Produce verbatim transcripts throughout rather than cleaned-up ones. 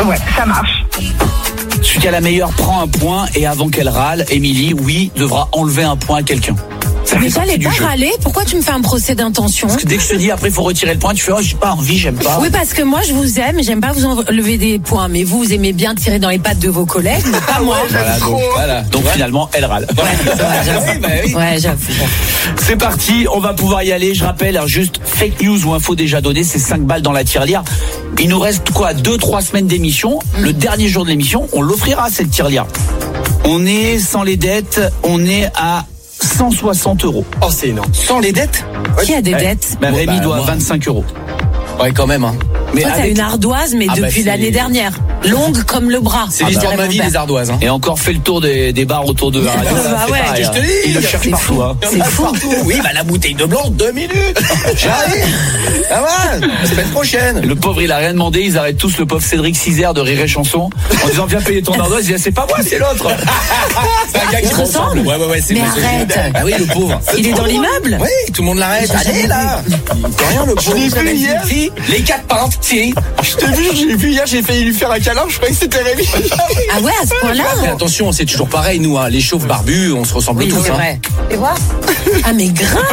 Ouais, ça marche. Celui qui a la meilleure prend un point et avant qu'elle râle, Émilie, oui, devra enlever un point à quelqu'un. Ça Mais fait partie j'allais du pas jeu. râler. Pourquoi tu me fais un procès d'intention? Parce que dès que je te dis après il faut retirer le point, tu fais oh j'ai pas envie, j'aime pas. Oui, parce que moi je vous aime et j'aime pas vous enlever des points. Mais vous, vous aimez bien tirer dans les pattes de vos collègues, mais pas moi. Voilà, donc, voilà. donc finalement elle râle. Ouais, j'avoue. Oui, bah oui. Ouais, j'avoue. C'est parti, on va pouvoir y aller. Je rappelle, alors, juste fake news ou info déjà donnée, c'est cinq balles dans la tirelire. Il nous reste quoi, deux trois semaines d'émission. Mm. Le dernier jour de l'émission, on l'offrira cette tirelire. On est sans les dettes, on est à cent soixante euros. Oh, c'est énorme. Sans les dettes? Qui a des Ouais. dettes? Bah, Bon, Rémi bah, doit moi. vingt-cinq euros. Ouais, quand même, hein. Mais Toi, t'as avec- une ardoise, mais Ah, bah, depuis c'est- l'année dernière. Longue comme le bras. C'est Ah, l'histoire bah, de ma vie, mon les père. ardoises, hein. Et encore fait le tour des, des bars autour de la radio. Bah là, c'est ouais, pareil, je te hein. dis, Il le cherche c'est partout. fou. Hein. C'est fou. Oui, bah, la bouteille de blanc, deux minutes. J'arrive. Ah ouais, la semaine prochaine. Le pauvre, il a rien demandé. Ils arrêtent tous le pauvre Cédric Cizère de Rire et Chanson en disant viens payer ton ardoise. Il dit c'est pas moi, c'est l'autre. C'est un gars qui Il me ressemble. ressemble. Ouais, ouais, ouais, c'est Mais mon arrête. Ah oui, le pauvre. Il est dans l'immeuble? Oui, tout le monde l'arrête. J'ai Allez, jamais là. C'est rien, le pauvre. l'ai vu hier. Si, les quatre pintes, si. Je t'ai vu, j'ai vu hier, j'ai failli lui faire un câlin, je croyais que c'était Rémi. Ah ouais, à ce point-là? Mais attention, c'est toujours pareil, nous, hein. Les chauves barbus, on se ressemble Oui, tous, c'est hein. vrai. Et voir? Ah mais grave.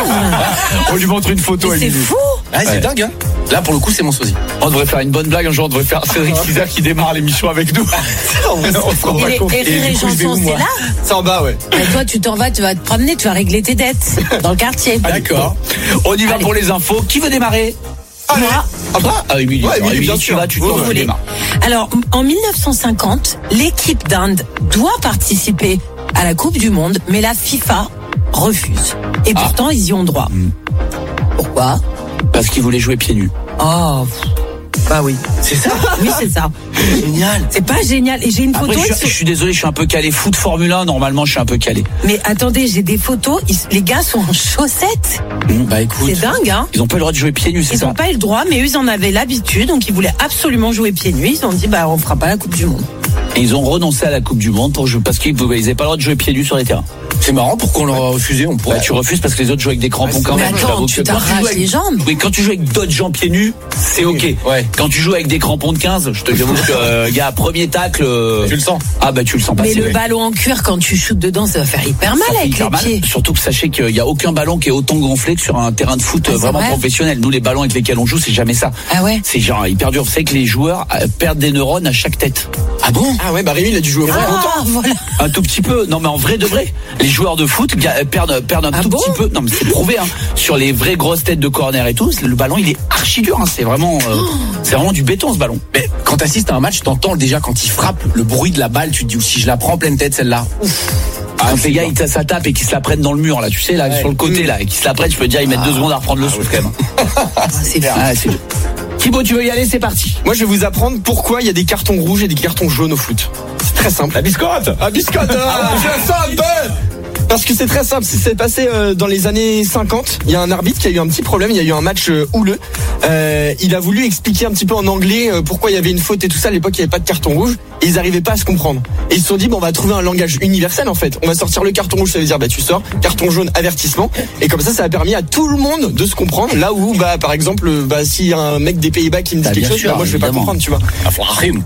On lui montre une photo. Mais elle c'est dit. fou. Ah, c'est Ouais. dingue, hein. Là, pour le coup, c'est mon sosie. On devrait faire une bonne blague un jour. On devrait faire Cédric Cizère qui démarre l'émission avec nous. on se rend Et, pas les- compte. et Rire et du coup, je vais Chanson, où, c'est moi là? C'est en bas, ouais. Mais toi, tu t'en vas, tu vas te promener, tu vas régler tes dettes dans le quartier. D'accord. On y va Allez. pour les infos. Qui veut démarrer? Allez. Moi. Ah bah Ah, Émilie. Ouais, Alors, Émilie, bien tu sûr. vas, tu Ouais, t'en ouais. voulais. Alors, en mille neuf cent cinquante, l'équipe d'Inde doit participer à la Coupe du Monde, mais la FIFA refuse. Et Ah. pourtant, ils y ont droit. Pourquoi? Parce qu'il voulait jouer pieds nus. Oh, bah oui. C'est ça? Oui, c'est ça. Génial. C'est pas génial. Et j'ai une Après, photo. je, ils suis- sont- je suis désolé, je suis un peu calé. Foot Formule un, normalement, je suis un peu calé. Mais attendez, j'ai des photos. Ils- Les gars sont en chaussettes. Bah, écoute. C'est dingue, hein? Ils ont pas le droit de jouer pieds nus, c'est Ils ça? n'ont pas eu le droit, mais eux, ils en avaient l'habitude, donc ils voulaient absolument jouer pieds nus. Ils ont dit, bah, on fera pas la Coupe du Monde. Et ils ont renoncé à la Coupe du Monde pour jouer parce qu'ils n'avaient pas le droit de jouer pieds nus sur les terrains. C'est marrant, pourquoi on leur a refusé? On pourrait. Bah, tu refuses parce que les autres jouent avec des crampons quand Mais même. je attends, t'avoue tu que quand t'arraches joues avec- les jambes. Oui, quand tu joues avec d'autres gens pieds nus, c'est ok. Ouais. Quand tu joues avec des crampons de quinze, je te dis que, euh, gars, premier tacle. euh, Tu le sens. Ah, bah, tu le sens pas. Mais c'est le vrai. ballon en cuir, quand tu shootes dedans, ça va faire hyper mal Ça fait avec hyper les mal. pieds. Surtout que sachez qu'il n'y a aucun ballon qui est autant gonflé que sur un terrain de foot Ah, euh, c'est vraiment vrai professionnel. Nous, les ballons avec lesquels on joue, c'est jamais ça. Ah ouais? C'est genre hyper dur. Vous savez que les joueurs euh, perdent des neurones à chaque tête. Ah bon? Ah ouais, bah Rémi, il a dû jouer au foot longtemps. Ah, voilà. Un tout petit peu. Non, mais en vrai de vrai. Les joueurs de foot ga- euh, perdent, perdent un Ah tout bon petit peu. Non, mais c'est prouvé, hein. Sur les vraies grosses têtes de corner et tout, le ballon, il est archi dur, hein. C'est vraiment, euh, c'est vraiment du béton, ce ballon. Mais quand t'assistes à un match, t'entends déjà quand il frappe le bruit de la balle, tu te dis, ou si je la prends en pleine tête, celle-là. Ouf. Quand les gars, ils t- ça tape et qu'ils se la prennent dans le mur, là, tu sais, là, Ouais. sur le côté, là, et qu'ils se la prennent, je peux te dire, ils mettent deux secondes à reprendre le souffle, quand même. Ah, c'est fou. Ah, c'est dur. Thibaut, tu veux y aller? C'est parti. Moi, je vais vous apprendre pourquoi il y a des cartons rouges et des cartons jaunes au foot. C'est très simple. La biscotte! Ah, biscotte, ah, je sens un peu. Parce que c'est très simple, ça s'est passé euh, dans les années cinquante. Il y a un arbitre qui a eu un petit problème, il y a eu un match euh, houleux. Euh, il a voulu expliquer un petit peu en anglais euh, pourquoi il y avait une faute et tout ça. À l'époque, il n'y avait pas de carton rouge et ils n'arrivaient pas à se comprendre. Et ils se sont dit, bon, on va trouver un langage universel en fait. On va sortir le carton rouge, ça veut dire, bah tu sors, carton jaune, avertissement. Et comme ça, ça a permis à tout le monde de se comprendre. Là où, bah par exemple, bah s'il y a un mec des Pays-Bas qui me dit Bah, quelque bien chose, sûr, bah, moi je vais pas évidemment. comprendre, tu vois. Ah, faut rime.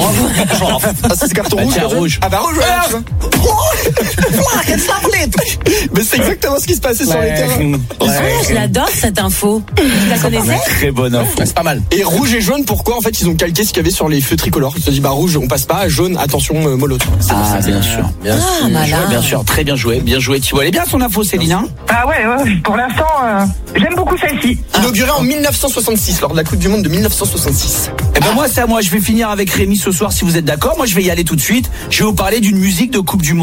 Ah, ça, c'est carton Bah, rouge, tiens, carton rouge. Ah bah rouge, ouais, tu vois. Mais c'est exactement ce qui se passait sur les terrains. Ah, je l'adore cette info. Tu la connaissais? Très bonne info. Ouais, c'est pas mal. Et rouge et jaune, pourquoi en fait ils ont calqué ce qu'il y avait sur les feux tricolores. Ils se sont dit bah rouge on passe pas, jaune attention euh, mollo. Ah, bien sûr. Bien Ah, sûr. malin. Bien sûr, très bien joué, bien joué Thibaut. Elle est bien son info, Céline, hein? Ah ouais, ouais, pour l'instant, euh, j'aime beaucoup celle-ci. Inauguré en mille neuf cent soixante-six lors de la Coupe du Monde de mille neuf cent soixante-six. Eh ben moi, c'est à moi. Je vais finir avec Rémi ce soir, si vous êtes d'accord. Moi, je vais y aller tout de suite. Je vais vous parler d'une musique de Coupe du Monde.